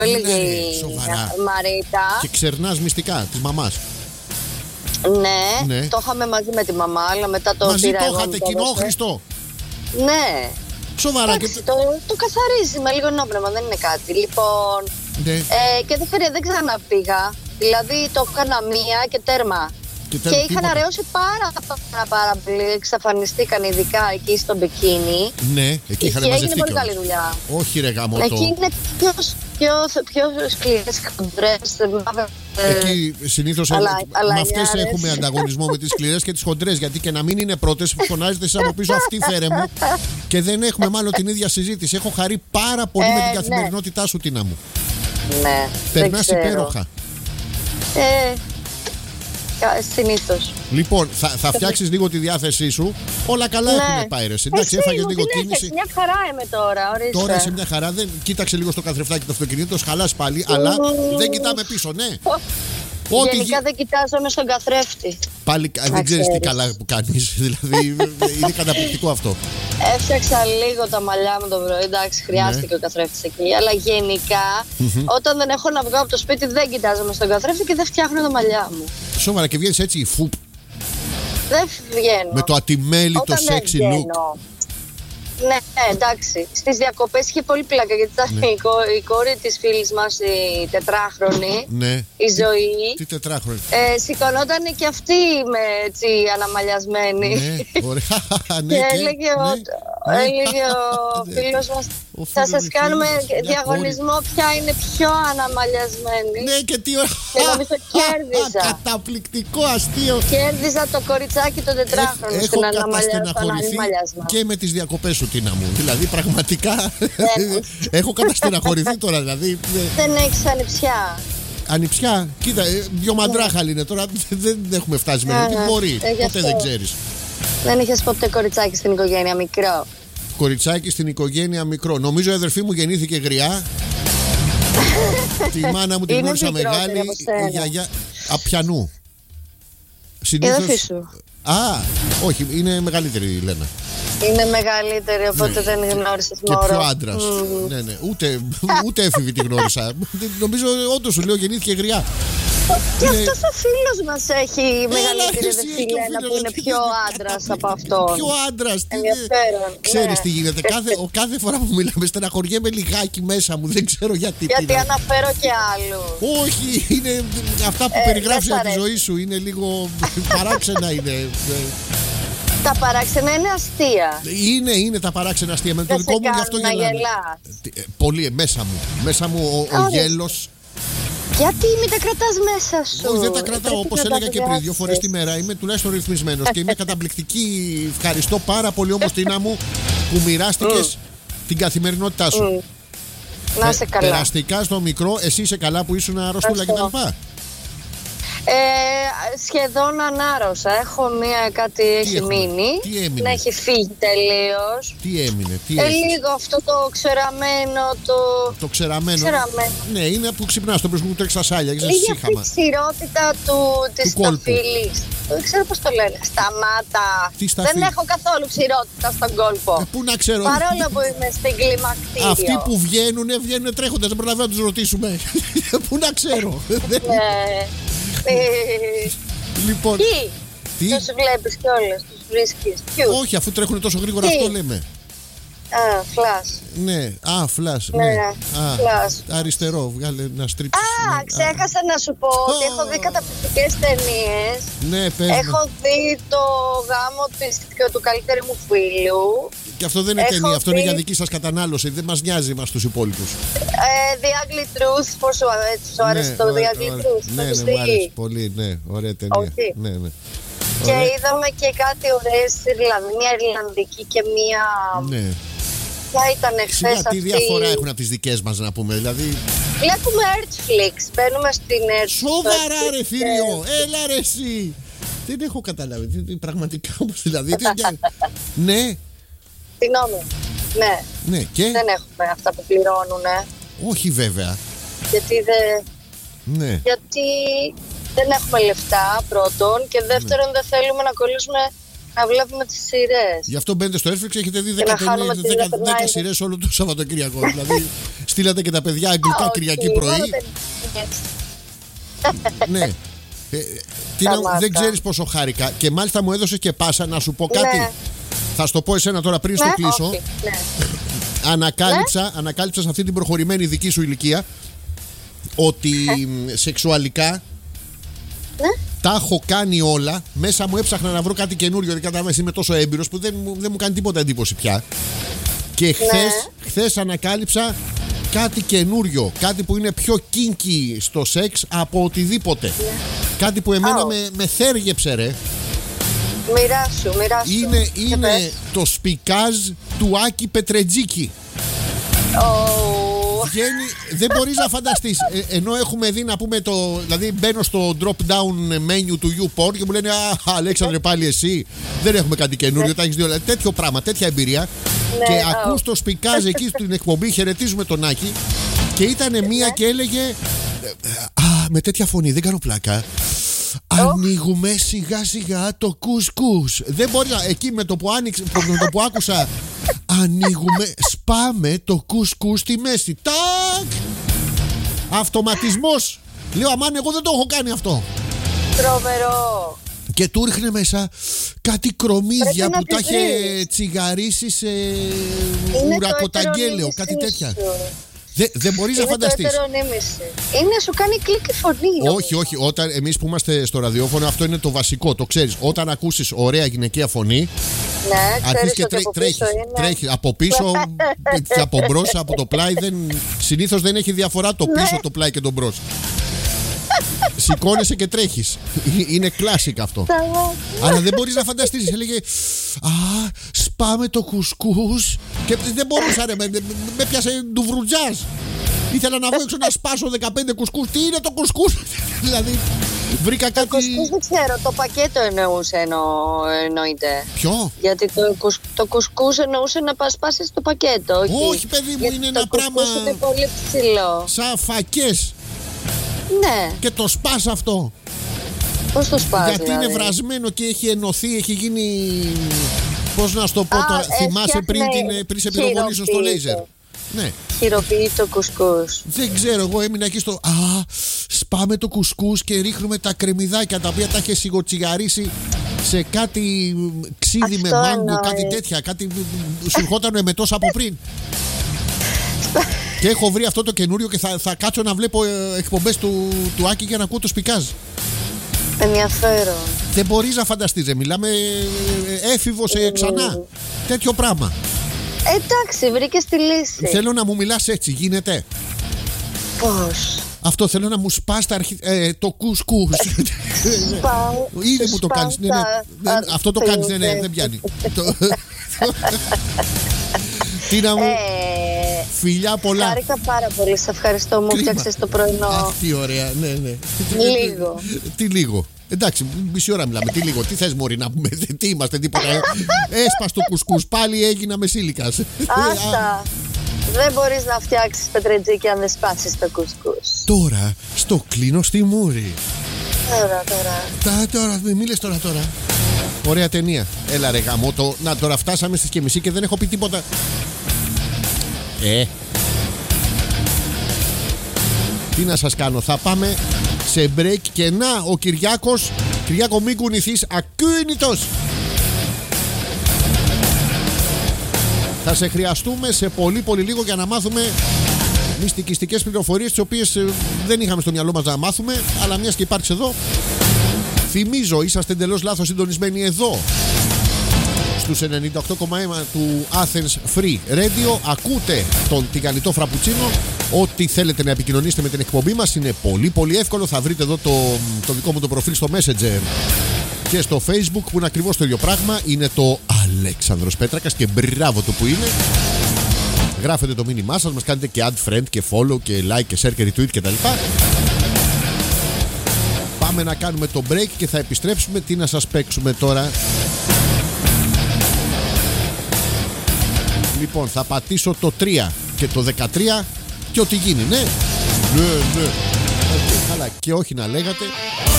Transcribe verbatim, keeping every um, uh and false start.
έλεγε ναι, η σοβαρά. Μαρίτα. Και ξερνάς μυστικά της μαμάς. Ναι, Ναι. το είχαμε μαζί με τη μαμά, αλλά μετά το Μαζί πήρα το εγώ, είχατε μου το κοινό, έδωσε. Χριστό. Ναι. Σοβαρά. Εντάξει, Και... το, το καθαρίζει με λίγο νόπνευμα, δεν είναι κάτι. Λοιπόν, ναι. ε, και δεν, χρειάζεται, δεν ξαναπήγα. Δηλαδή το έκανα μία και τέρμα. Και, Και είχαν αραιώσει πάρα, πάρα, πάρα πολύ. Εξαφανιστήκαν ειδικά εκεί στο μπικίνι. Ναι, εκεί είχαν και μαζευτεί. έγινε πολύ κιόλας. καλή δουλειά. Όχι ρε γαμώτο. Εκεί είναι πιο, πιο, πιο σκληρές χοντρές. Εκεί συνήθως με αυτές αλανιάρες. έχουμε ανταγωνισμό με τις σκληρές και τις χοντρές. Γιατί και να μην είναι πρώτες, φωνάζετε εσείς από πίσω αυτή φέρε μου. Και δεν έχουμε μάλλον την ίδια συζήτηση. Έχω χαρεί πάρα πολύ Ε, με την ναι. καθημερινότητά σου, Τίνα μου. Ναι, Περνάς δεν ξέρω. υπέροχα. Ε, συνήθως. Λοιπόν, θα, θα φτιάξεις λίγο τη διάθεσή σου. Όλα καλά Ναι. έχουν πάει ρε. Εντάξει, Εσύ έφαγες μου λίγο την κίνηση. έφτιαξες, μια χαρά είμαι τώρα, ορίστε. Τώρα είσαι μια χαρά. Δεν... Κοίταξε λίγο στο καθρεφτάκι του αυτοκινήτου, χαλάς πάλι, αλλά δεν κοιτάμε πίσω, ναι. Ό,τι Γενικά γι- δεν κοιτάζομαι στον καθρέφτη. Πάλι δεν Να ξέρεις τι ξέρεις. καλά που κάνεις. Δηλαδή είναι καταπληκτικό αυτό. Έφτιαξα λίγο τα μαλλιά μου το πρωί, εντάξει, χρειάστηκε Ναι. ο καθρέφτης εκεί. Αλλά γενικά, όταν δεν έχω να βγω από το σπίτι, δεν κοιτάζομαι στον καθρέφτη και δεν φτιάχνω τα μαλλιά μου. Σοβαρά και βγαίνεις έτσι φουπ, Δεν βγαίνω. με το ατιμέλητο Όταν δεν sexy look. βγαίνω. Ναι, ναι, εντάξει. Στις διακοπές είχε πολύ πλάκα γιατί ήταν Ναι. η, κο- η κόρη της φίλης μας, η τετράχρονη, Ναι. η Ζωή. Τι τετράχρονη. Ε, σηκωνόταν και αυτή με έτσι αναμαλιασμένη. Ναι, ωραία. Ναι, Και και- έλεγε, ο, ναι. έλεγε ο Ναι. φίλος μας, Ο θα φίλος σας μου, κάνουμε φίλος, μια διαγωνισμό ποια είναι πιο αναμαλιασμένη. Ναι, και τι ωραία. Και νομίζω κέρδισα. Καταπληκτικό αστείο. Κέρδιζα το κοριτσάκι το τετράχρονο Έχω στην αναμαλια... καταστεναχωρηθεί αναμαλιασμα. και με τις διακοπές σου, Τίνα μου. Δηλαδή, πραγματικά έχω καταστεναχωρηθεί τώρα. Δηλαδή, ε, Δεν έχεις ανιψιά. ανιψιά, κοίτα, ε, δυο μαντράχαλοι είναι τώρα. Δεν έχουμε φτάσει μέχρι Ναι, εκεί. ναι. Μπορεί, Ε, γι' ποτέ αυτό. δεν ξέρεις. Δεν είχες ποτέ κοριτσάκι στην οικογένεια μικρό. Κοριτσάκι στην οικογένεια μικρό. Νομίζω η αδερφή μου γεννήθηκε γριά. Τη μάνα μου την Είναι γνώρισα μικρότερη μεγάλη. από σένα. Η γιαγιά. Απιανού. Η αδερφή Συνήθως. σου. Α, όχι, είναι μεγαλύτερη η Λένα. Είναι μεγαλύτερη, οπότε δεν γνώρισες Και μωρό. πιο άντρα. Ναι, ναι. Ούτε, ούτε έφηβη τη γνώρισα. Νομίζω όντω σου λέω γεννήθηκε γριά. Και Είναι- αυτός ο φίλος μας έχει μεγαλύτερη εσύ, αδερφή έχει ο Λένα φίλος που είναι μας. πιο άντρας από αυτόν. Πιο άντρα. Ενδιαφέρον, Ξέρει ναι. τι γίνεται. Κάθε, ο, κάθε φορά που μιλάμε, στεναχωριέμαι λιγάκι μέσα μου. Δεν ξέρω γιατί. Γιατί τι να- αναφέρω και άλλου. Όχι, είναι αυτά που Ε, περιγράφει δεν σ' από τη αρέσει. ζωή σου. Είναι λίγο παράξενα είναι. Τα παράξενα είναι αστεία. Είναι, είναι τα παράξενα αστεία. Με το Δεν δικό σε μου γι' αυτό κάνουν να γελάμε. γελάς. Τι, ε, Πολύ, ε, μέσα μου. Μέσα μου ο, ο Ωραία. γέλος. Γιατί μην τα κρατάς μέσα σου. Όχι, δεν τα κρατάω. Πρέπει Όπως να έλεγα τα και πριν, δύο φορές τη βγάλεις. μέρα είμαι τουλάχιστον ρυθμισμένος και είμαι καταπληκτική. Ευχαριστώ πάρα πολύ όμως, Τίνα μου, που μοιράστηκες την καθημερινότητά σου. Μμ. Να είσαι Ε, καλά. Περαστικά στο μικρό, εσύ είσαι καλά που ήσουν αρρωστούλα Ευχαριστώ. κτλ. Ε, σχεδόν ανάρωσα. Έχω μία κάτι έχει έχουμε? μείνει. Τι έμεινε? Να έχει φύγει τελείως. Τι έμεινε, τι Ε, έχεις? λίγο αυτό το ξεραμένο, το. Το ξεραμένο. Ξεραμένο. Ναι, είναι που ξυπνάς το πρωί που τρέχεις στα σάλια. Έχεις Λίγη αυτή σύχαμα. η ξηρότητα του, της Του κόλπου. σταφύλης. Δεν ξέρω πώς το λένε. Σταμάτα. Τι σταφύλη? Δεν έχω καθόλου ξηρότητα στον κόλπο. Ε, πού να ξέρω. Παρόλο που είμαι στην κλιμακτήριο. Αυτοί που βγαίνουν, βγαίνουν τρέχοντας. Δεν προλαβαίνω να τους ρωτήσουμε. Πού να ξέρω. Ναι. Ε, Λοιπόν. Τι. Τι? Τους βλέπεις κιόλας, τους βρίσκεις. Ποιους? Όχι, αφού τρέχουν τόσο γρήγορα, Τι? αυτό λέμε. Α, φλάς. Ναι, α, φλας. Ναι, Ναι, ναι, Α, φλας. αριστερό, βγάλε να στρίψεις. Α, Ναι, ξέχασα να σου πω ότι έχω δει καταπληκτικές ταινίες. Ναι, πες μου. Έχω δει το γάμο της, του καλύτερου μου φίλου. Και αυτό δεν είναι έχω ταινία, αυτό είναι δει- για δική σας κατανάλωση. Δεν μας νοιάζει μας τους υπόλοιπους. Ε, The Ugly Truth, πώς σου, αρέσει- σου άρεσε το The ωραία, Ugly ωραία. Truth? Ναι, Το ναι, έχεις μου δει? άρεσε πολύ, ναι, ωραία ταινία. Όχι. Ναι, ναι. Και Ωραία. είδαμε και κάτι ωραίες Ιρλανδικές, μια Ιρλανδική και μια. Ναι. Ποια ήταν χθες Σιγά, αυτή? τι διαφορά έχουν από τις δικές μας να πούμε, δηλαδή. Βλέπουμε Earthflix. Μπαίνουμε στην Earthflix. Σοβαρά ρε φίλιο, έλα ρε εσύ. Δεν έχω καταλάβει, τι- τι- πραγματικά όμως δηλαδή. τι- τι- Ναι, Συγγνώμη. Ναι, ναι, και δεν έχουμε αυτά που πληρώνουνε. όχι βέβαια. Γιατί, δεν... Ναι. γιατί δεν έχουμε λεφτά πρώτον. Και δεύτερον, δεν θέλουμε να κολλήσουμε να βλέπουμε τις σειρές. Γι' αυτό μπαίνετε στο Netflix, έχετε δει Και να χάνουμε τη δέκα δεύτερη. σειρές όλο το Σαββατοκύριακο. Δηλαδή Στείλατε και τα παιδιά αγγλικά Κυριακή πρωί. Ναι. Ε, τι να, δεν ξέρεις πόσο χάρηκα. Και μάλιστα μου έδωσε και πάσα να σου πω κάτι. Ναι. Θα σου το πω εσένα τώρα πριν Ναι, στο κλείσω. όχι, ναι. Ανακάλυψα, ναι. ανακάλυψα σε αυτή την προχωρημένη δική σου ηλικία ότι ε. σεξουαλικά ναι. τα έχω κάνει όλα. Μέσα μου έψαχνα να βρω κάτι καινούριο. Δεν κατάλαβα, είμαι τόσο έμπειρος που δεν, δεν μου κάνει τίποτα εντύπωση πια. Και χθες, ναι. χθες ανακάλυψα κάτι καινούριο. Κάτι που είναι πιο kinky στο σεξ από οτιδήποτε. Ναι. Κάτι που εμένα oh. με, με θέργεψε, ρε. Μοιράσου, μοιράσου. Είναι, είναι το σπικάζ του Άκη Πετρετζίκη. Oh. Βγαίνει, δεν μπορείς να φανταστείς. Ε, ενώ έχουμε δει να πούμε το. Δηλαδή μπαίνω στο drop down menu του YouPorn και μου λένε Α, Αλέξανδρε, πάλι εσύ. Δεν έχουμε κάτι καινούριο. Τα έχεις δει όλα. Τέτοιο πράγμα, τέτοια εμπειρία. Ναι, και oh. ακούς το σπικάζ εκεί στην εκπομπή. Χαιρετίζουμε τον Άκη. Και ήταν μία και έλεγε Α, με τέτοια φωνή, δεν κάνω πλάκα. Ανοίγουμε σιγά σιγά το κουσκούς. Δεν μπορεί να. Εκεί με το που άνοιξε, με το που άκουσα ανοίγουμε, σπάμε το κουσκούς στη μέση. Τάκ! Αυτοματισμός. Λέω αμάν, εγώ δεν το έχω κάνει αυτό. Τρομερό. Και του ρίχνε μέσα κάτι κρομίδια που τα είχε τσιγαρίσει σε ουρακοταγγέλαιο. Κάτι τέτοια. Δεν δε μπορείς να φανταστείς. Είναι σου κάνει κλικ η φωνή. Όχι, όχι. Όταν εμείς που είμαστε στο ραδιόφωνο, αυτό είναι το βασικό. Το ξέρεις. Όταν ακούσεις ωραία γυναικεία φωνή, ναι, αρχίζεις και τρέ, τρέχεις. Τρέχει. Από πίσω και από μπρος, από το πλάι. Δεν, συνήθως δεν έχει διαφορά το πίσω, το πλάι και το μπρος. Σηκώνεσαι και τρέχεις. Είναι κλάσικ αυτό. Αλλά δεν μπορείς να φανταστείς. Έλεγε Α, σπάμε το κουσκούς. Και δεν μπορούσα, ρε. Με, με πιάσε ντουβρουτζάς. Ήθελα να βγω έξω να σπάσω δεκαπέντε κουσκούς. Τι είναι το κουσκούς? Δηλαδή βρήκα κάτι. Το κουσκούς δεν ξέρω. Το πακέτο εννοούσε εννο... εννοείται. Ποιο? Γιατί το, κουσ... το κουσκούς εννοούσε να πας σπάσεις το πακέτο. Όχι, όχι παιδί μου. Γιατί είναι ένα το πράγμα. Είναι πολύ ψηλό. Σαν φακές. Ναι. Και το σπάς αυτό. Πώς το σπάς? Γιατί δηλαδή? είναι βρασμένο και έχει ενωθεί, έχει γίνει. Πώς να σου το πω τώρα, Α, θυμάσαι πριν, την, πριν σε πυροβολήσω στο λέιζερ. Ναι. Χειροποιεί το κουσκούς. Δεν ξέρω, εγώ έμεινα εκεί στο. Α, σπάμε το κουσκούς και ρίχνουμε τα κρεμμυδάκια τα οποία τα είχε σιγοτσιγαρίσει σε κάτι ξύδι με μάγκο, κάτι τέτοια. Κάτι σου ερχόταν εμετός από πριν. Και έχω βρει αυτό το καινούριο και θα, θα κάτσω να βλέπω ε, εκπομπές του, του Άκη για να ακούω το σπικάζ. Ενδιαφέρον. Δεν μπορείς να φανταστείς, ε, μιλάμε ε, έφηβο σε ξανά. Mm. Τέτοιο πράγμα. Εντάξει, βρήκες τη λύση. Θέλω να μου μιλάς έτσι, γίνεται? Πώς? Αυτό θέλω να μου σπάς τα αρχι... ε, το κουσκούς. Σπάω. Ήδη μου το κάνεις. Ναι, ναι. Ναι, αυτό το κάνεις, ναι, ναι, δεν πιάνει. Τι να μου... Ε, φιλιά πολλά. Χάρηκα πάρα πολύ, σε ευχαριστώ, μου φτιάξες το πρωινό. Αχ, τι ωραία, ναι, ναι. Λίγο. Τι λίγο? Εντάξει, μισή ώρα μιλάμε. Τι λίγο, τι θες μωρή να πούμε? Τι είμαστε, τίποτα. Έσπας το κουσκούς, πάλι έγινα μεσήλικας. Άστα. Δεν μπορείς να φτιάξεις πετρετζίκι αν δεν σπάσεις το κουσκούς. Τώρα, στο κλείνω στη μούρη. Τώρα, τώρα. Τα, τώρα, μη λες τώρα, τώρα. Ωραία ταινία. Έλα ρε γαμώτο. Να, τώρα φτάσαμε στις και μισή και δεν έχω πει τίποτα. Ε. Τι να σας κάνω, θα πάμε σε break και να ο Κυριάκος. Κυριάκο, μην κουνηθείς, ακίνητος. Θα σε χρειαστούμε σε πολύ πολύ λίγο για να μάθουμε μυστικιστικές πληροφορίες, τις οποίες δεν είχαμε στο μυαλό μας να μάθουμε, αλλά μιας και υπάρχεις εδώ. Θυμίζω, είσαστε εντελώς λάθος συντονισμένοι εδώ στους ενενήντα οκτώ κόμμα ένα του Athens Free Radio. Ακούτε τον τηγανιτό φραπουτσίνο. Ό,τι θέλετε να επικοινωνήσετε με την εκπομπή μας είναι πολύ πολύ εύκολο. Θα βρείτε εδώ το, το δικό μου το προφίλ στο Messenger και στο Facebook, που είναι ακριβώς το ίδιο πράγμα. Είναι το Αλέξανδρος Πέτρακας και μπράβο του που είναι. Γράφετε το μήνυμά σας, μας κάνετε και add friend και follow και like και share και retweet κτλ. Πάμε να κάνουμε το break και θα επιστρέψουμε. Τι να σας παίξουμε τώρα? Λοιπόν, θα πατήσω το τρία και το δεκατρία και ό,τι γίνει, ναι. Ναι, ναι. Okay, καλά, και όχι να λέγατε.